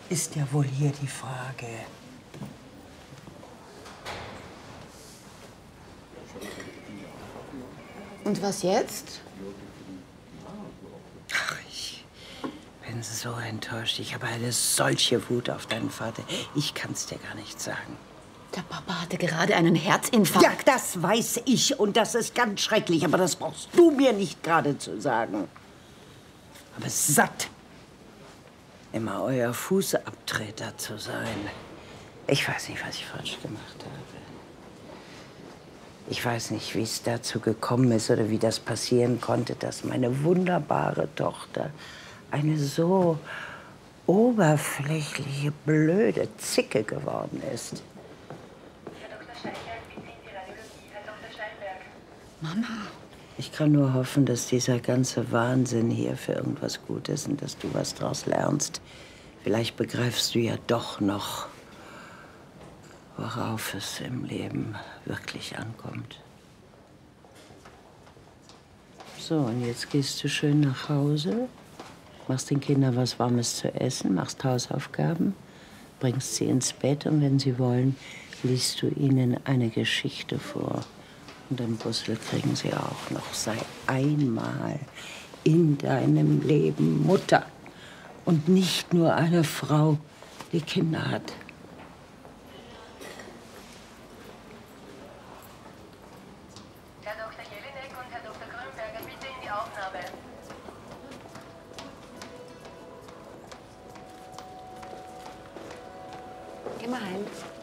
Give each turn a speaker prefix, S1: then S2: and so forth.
S1: ist ja wohl hier die Frage.
S2: Und was jetzt?
S1: Ach, ich bin so enttäuscht. Ich habe eine solche Wut auf deinen Vater. Ich kann's dir gar nicht sagen.
S2: Der Papa hatte gerade einen Herzinfarkt.
S1: Ja, das weiß ich und das ist ganz schrecklich. Aber das brauchst du mir nicht gerade zu sagen. Aber satt, immer euer Fußabtreter zu sein. Ich weiß nicht, was ich falsch gemacht habe. Ich weiß nicht, wie es dazu gekommen ist oder wie das passieren konnte, dass meine wunderbare Tochter eine so oberflächliche, blöde Zicke geworden ist.
S3: Herr Dr. Scheichert, bitte in die Radiologie. Herr Dr. Steinberg.
S2: Mama.
S1: Ich kann nur hoffen, dass dieser ganze Wahnsinn hier für irgendwas gut ist und dass du was draus lernst. Vielleicht begreifst du ja doch noch, worauf es im Leben wirklich ankommt. So, und jetzt gehst du schön nach Hause, machst den Kindern was Warmes zu essen, machst Hausaufgaben, bringst sie ins Bett und wenn sie wollen, liest du ihnen eine Geschichte vor. Und ein Bussel kriegen sie auch noch. Sei einmal in deinem Leben Mutter und nicht nur eine Frau, die Kinder hat.
S3: Herr Dr. Jelinek und Herr Dr. Grünberger, bitte in die Aufnahme.
S2: Geh mal heim.